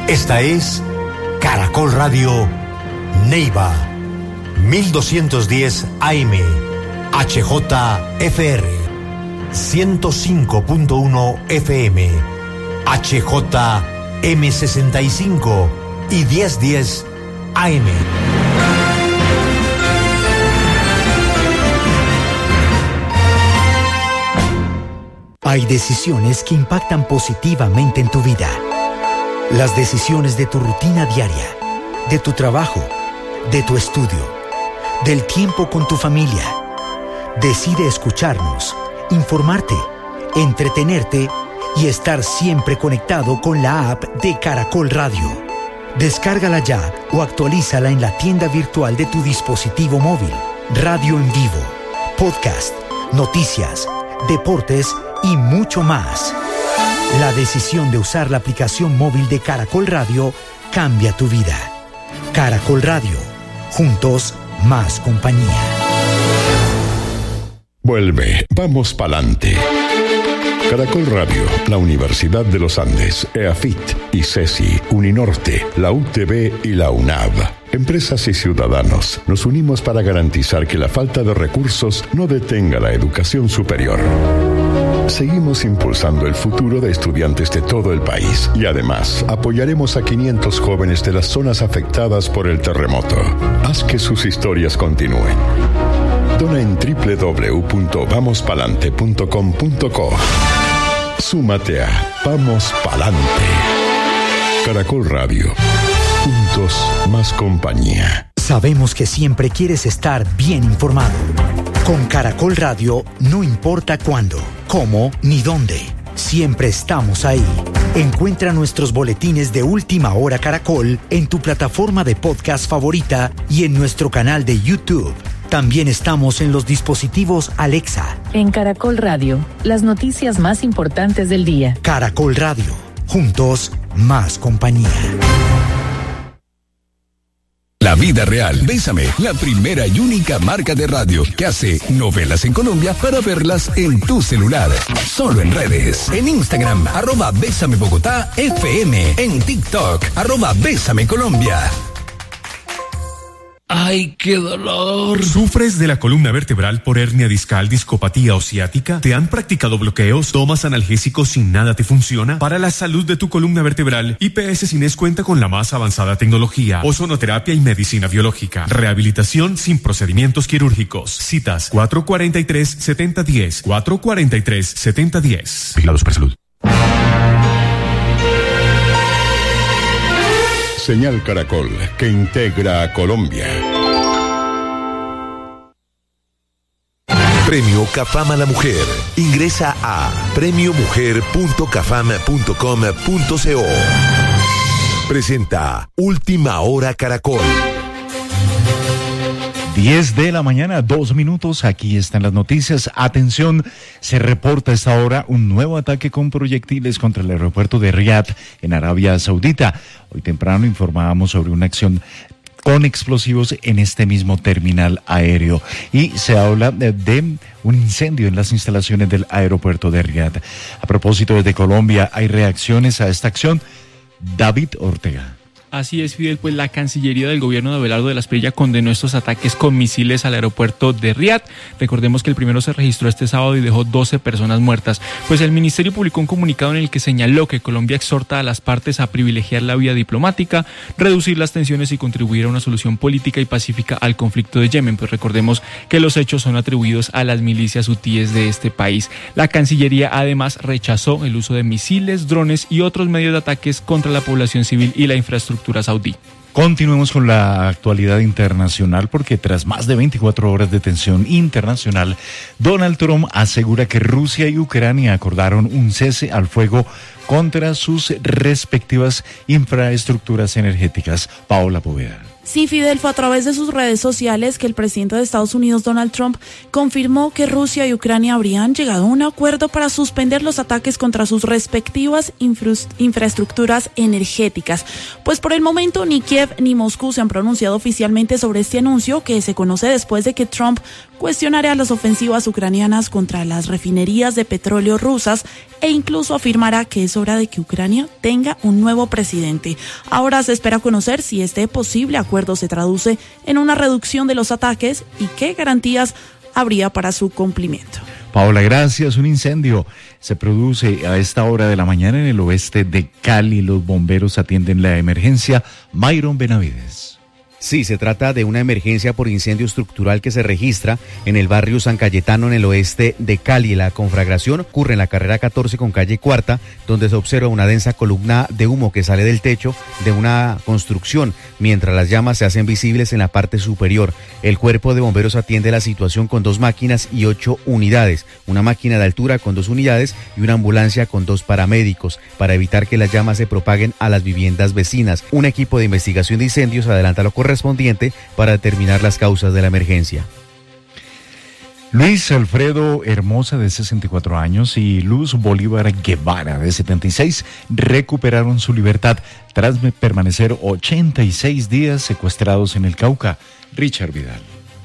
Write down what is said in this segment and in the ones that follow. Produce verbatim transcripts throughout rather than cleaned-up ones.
Esta es Caracol Radio Neiva, mil doscientos diez A M, H J F R, ciento cinco punto uno F M, H J M sesenta y cinco y mil diez A M. Hay decisiones que impactan positivamente en tu vida. Las decisiones de tu rutina diaria, de tu trabajo, de tu estudio, del tiempo con tu familia. Decide escucharnos, informarte, entretenerte y estar siempre conectado con la app de Caracol Radio. Descárgala ya o actualízala en la tienda virtual de tu dispositivo móvil. Radio en vivo, podcast, noticias, deportes y mucho más. La decisión de usar la aplicación móvil de Caracol Radio cambia tu vida. Caracol Radio. Juntos, más compañía. Vuelve, vamos pa'lante. Caracol Radio, la Universidad de los Andes, EAFIT, ICESI, Uninorte, la U T B y la UNAV. Empresas y ciudadanos, nos unimos para garantizar que la falta de recursos no detenga la educación superior. Seguimos impulsando el futuro de estudiantes de todo el país y además apoyaremos a quinientos jóvenes de las zonas afectadas por el terremoto. Haz que sus historias continúen. Dona en doble u doble u doble u punto vamos palante punto com punto co. Súmate a Vamos Palante. Caracol Radio. Juntos, más compañía. Sabemos que siempre quieres estar bien informado. Con Caracol Radio, no importa cuándo, cómo ni dónde. Siempre estamos ahí. Encuentra nuestros boletines de Última Hora Caracol en tu plataforma de podcast favorita y en nuestro canal de YouTube. También estamos en los dispositivos Alexa. En Caracol Radio, las noticias más importantes del día. Caracol Radio. Juntos, más compañía. La Vida Real. Bésame, la primera y única marca de radio que hace novelas en Colombia para verlas en tu celular. Solo en redes. En Instagram, arroba Bésame Bogotá F M. En TikTok, arroba Bésame Colombia. ¡Ay, qué dolor! ¿Sufres de la columna vertebral por hernia discal, discopatía o ciática? ¿Te han practicado bloqueos? ¿Tomas analgésicos sin nada te funciona? Para la salud de tu columna vertebral, I P S Cines cuenta con la más avanzada tecnología, ozonoterapia y medicina biológica. Rehabilitación sin procedimientos quirúrgicos. Citas cuatro cuatro tres, siete cero uno cero, cuatro cuatro tres, siete cero uno cero. Vigilado Supersalud. Señal Caracol, que integra a Colombia. Premio Cafam a la Mujer. Ingresa a premio mujer punto cafam punto com punto co. Presenta Última Hora Caracol. diez de la mañana, dos minutos, aquí están las noticias. Atención, se reporta a esta hora un nuevo ataque con proyectiles contra el aeropuerto de Riad, en Arabia Saudita. Hoy temprano informábamos sobre una acción con explosivos en este mismo terminal aéreo. Y se habla de, de un incendio en las instalaciones del aeropuerto de Riad. A propósito, desde Colombia hay reacciones a esta acción. David Ortega. Así es, Fidel, pues la Cancillería del gobierno de Abelardo de la Espriella condenó estos ataques con misiles al aeropuerto de Riad. Recordemos que el primero se registró este sábado y dejó doce personas muertas. Pues el ministerio publicó un comunicado en el que señaló que Colombia exhorta a las partes a privilegiar la vía diplomática, reducir las tensiones y contribuir a una solución política y pacífica al conflicto de Yemen. Pues recordemos que los hechos son atribuidos a las milicias hutíes de este país. La Cancillería además rechazó el uso de misiles, drones y otros medios de ataques contra la población civil y la infraestructura saudí. Continuemos con la actualidad internacional porque tras más de veinticuatro horas de tensión internacional, Donald Trump asegura que Rusia y Ucrania acordaron un cese al fuego contra sus respectivas infraestructuras energéticas. Paola Poveda. Sí, Fidel, fue a través de sus redes sociales que el presidente de Estados Unidos, Donald Trump, confirmó que Rusia y Ucrania habrían llegado a un acuerdo para suspender los ataques contra sus respectivas infra- infraestructuras energéticas. Pues por el momento ni Kiev ni Moscú se han pronunciado oficialmente sobre este anuncio, que se conoce después de que Trump cuestionara las ofensivas ucranianas contra las refinerías de petróleo rusas e incluso afirmará que es hora de que Ucrania tenga un nuevo presidente. Ahora se espera conocer si este posible acuerdo se traduce en una reducción de los ataques y qué garantías habría para su cumplimiento. Paola, gracias. Un incendio se produce a esta hora de la mañana en el oeste de Cali. Los bomberos atienden la emergencia. Myron Benavides. Sí, se trata de una emergencia por incendio estructural que se registra en el barrio San Cayetano, en el oeste de Cali. La conflagración ocurre en la carrera catorce con calle Cuarta, donde se observa una densa columna de humo que sale del techo de una construcción, mientras las llamas se hacen visibles en la parte superior. El cuerpo de bomberos atiende la situación con dos máquinas y ocho unidades, una máquina de altura con dos unidades y una ambulancia con dos paramédicos, para evitar que las llamas se propaguen a las viviendas vecinas. Un equipo de investigación de incendios adelanta lo correspondiente para determinar las causas de la emergencia. Luis Alfredo Hermosa, de sesenta y cuatro años, y Luz Bolívar Guevara, de setenta y seis, recuperaron su libertad tras permanecer ochenta y seis días secuestrados en el Cauca. Richard Vidal.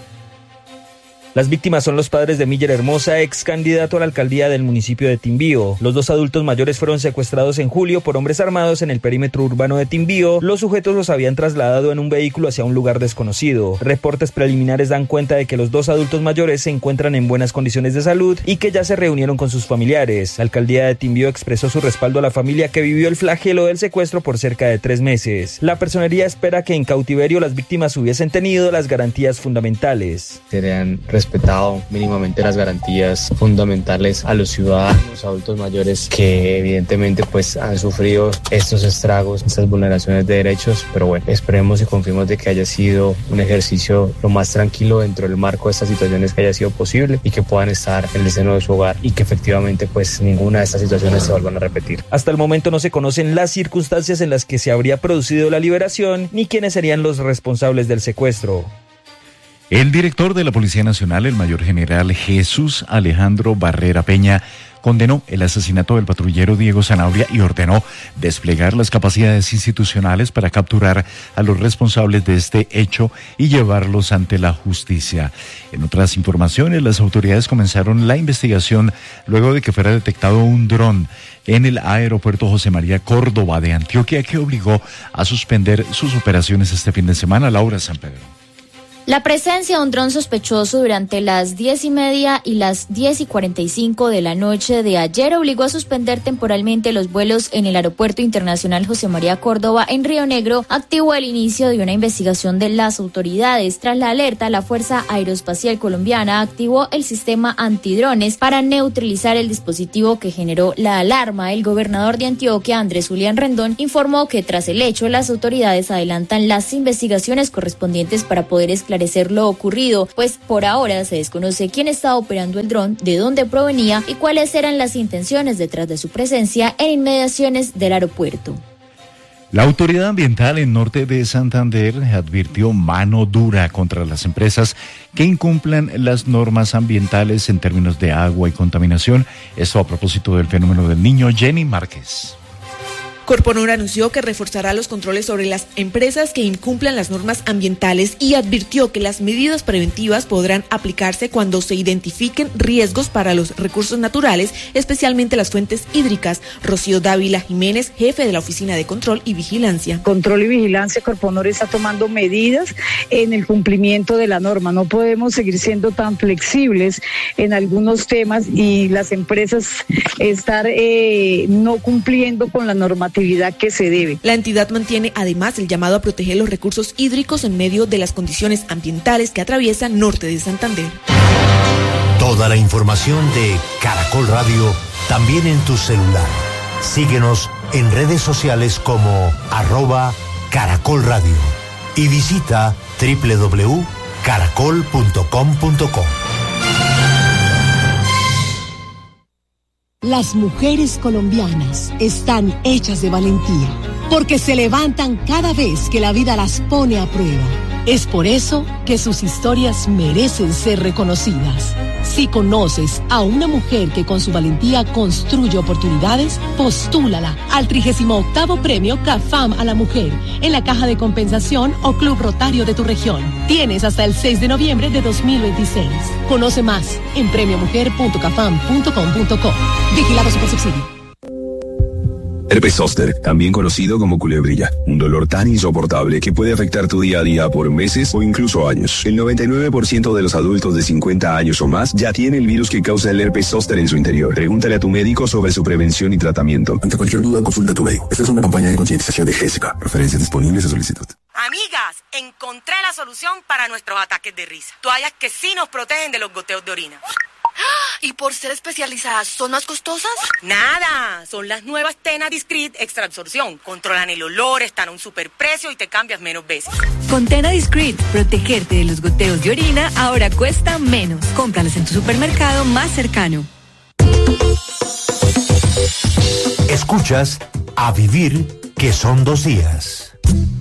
Las víctimas son los padres de Miller Hermosa, ex candidato a la alcaldía del municipio de Timbío. Los dos adultos mayores fueron secuestrados en julio por hombres armados en el perímetro urbano de Timbío. Los sujetos los habían trasladado en un vehículo hacia un lugar desconocido. Reportes preliminares dan cuenta de que los dos adultos mayores se encuentran en buenas condiciones de salud y que ya se reunieron con sus familiares. La alcaldía de Timbío expresó su respaldo a la familia que vivió el flagelo del secuestro por cerca de tres meses. La personería espera que en cautiverio las víctimas hubiesen tenido las garantías fundamentales. Serían respetado mínimamente las garantías fundamentales a los ciudadanos, adultos mayores que evidentemente pues han sufrido estos estragos, estas vulneraciones de derechos, pero bueno, esperemos y confiemos de que haya sido un ejercicio lo más tranquilo dentro del marco de estas situaciones que haya sido posible y que puedan estar en el seno de su hogar y que efectivamente pues ninguna de estas situaciones se vuelvan a repetir. Hasta el momento no se conocen las circunstancias en las que se habría producido la liberación ni quiénes serían los responsables del secuestro. El director de la Policía Nacional, el mayor general Jesús Alejandro Barrera Peña, condenó el asesinato del patrullero Diego Zanabria y ordenó desplegar las capacidades institucionales para capturar a los responsables de este hecho y llevarlos ante la justicia. En otras informaciones, las autoridades comenzaron la investigación luego de que fuera detectado un dron en el aeropuerto José María Córdoba de Antioquia que obligó a suspender sus operaciones este fin de semana. Laura San Pedro. La presencia de un dron sospechoso durante las diez y media y las diez y cuarenta y cinco de la noche de ayer obligó a suspender temporalmente los vuelos en el Aeropuerto Internacional José María Córdoba en Río Negro, activó el inicio de una investigación de las autoridades. Tras la alerta, la Fuerza Aeroespacial Colombiana activó el sistema antidrones para neutralizar el dispositivo que generó la alarma. El gobernador de Antioquia, Andrés Julián Rendón, informó que tras el hecho, las autoridades adelantan las investigaciones correspondientes para poder esclarecer lo ocurrido, pues por ahora se desconoce quién estaba operando el dron, de dónde provenía y cuáles eran las intenciones detrás de su presencia en inmediaciones del aeropuerto. La autoridad ambiental en norte de Santander advirtió mano dura contra las empresas que incumplan las normas ambientales en términos de agua y contaminación. Esto a propósito del fenómeno del Niño. Jenny Márquez. Corponor anunció que reforzará los controles sobre las empresas que incumplan las normas ambientales y advirtió que las medidas preventivas podrán aplicarse cuando se identifiquen riesgos para los recursos naturales, especialmente las fuentes hídricas. Rocío Dávila Jiménez, jefe de la Oficina de Control y Vigilancia. Control y Vigilancia, Corponor está tomando medidas en el cumplimiento de la norma. No podemos seguir siendo tan flexibles en algunos temas y las empresas estar eh, no cumpliendo con la normatividad que se debe. La entidad mantiene además el llamado a proteger los recursos hídricos en medio de las condiciones ambientales que atraviesan norte de Santander. Toda la información de Caracol Radio también en tu celular. Síguenos en redes sociales como arroba Caracol Radio y visita doble u doble u doble u punto caracol punto com punto co. Las mujeres colombianas están hechas de valentía. porque se levantan cada vez que la vida las pone a prueba. Es por eso que sus historias merecen ser reconocidas. Si conoces a una mujer que con su valentía construye oportunidades, postúlala al trigésimo octavo Premio CAFAM a la Mujer en la Caja de Compensación o Club Rotario de tu región. Tienes hasta el seis de noviembre de dos mil veintiséis. Conoce más en premio mujer punto cafam punto com punto co. Vigilado Supersubsidio. Herpes zóster, también conocido como culebrilla, un dolor tan insoportable que puede afectar tu día a día por meses o incluso años. El noventa y nueve por ciento de los adultos de cincuenta años o más ya tiene el virus que causa el herpes zóster en su interior. Pregúntale a tu médico sobre su prevención y tratamiento. Ante cualquier duda, consulta a tu médico. Esta es una campaña de concientización de Jessica. Referencias disponibles a solicitud. Amigas, encontré la solución para nuestros ataques de risa. Toallas que sí nos protegen de los goteos de orina. ¿Y por ser especializadas, son más costosas? Nada, son las nuevas Tena Discreet Extra Absorción. Controlan el olor, están a un superprecio y te cambias menos veces. Con Tena Discreet, protegerte de los goteos de orina ahora cuesta menos. Cómpralas en tu supermercado más cercano. Escuchas A Vivir, que son dos días.